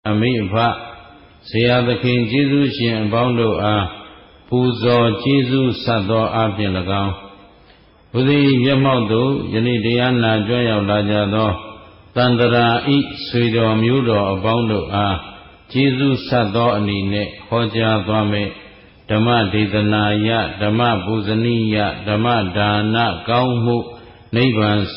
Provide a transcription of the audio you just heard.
အမိအဖဆရာသခင်ကျေးဇူးရှင်အပေါင်းတို့အားပူဇော်ကျေးဇူးဆက်သောအပြင်၎င်းဘုရားမျက်မှောက်သို့ယနေ့တရားနာကြွရောက်လာကြသောတန္တရာဤဆွေတော်မျိုးတော်အပေါင်းတို့အားကျေးဇူးဆက်သောအနေနဲ့ဟောကြားသွားမယ်ဓမ္မဒေသနာယဓမ္မပူဇနီယဓမ္မဒါနကောင်းမှုနိဗ္ဗာန်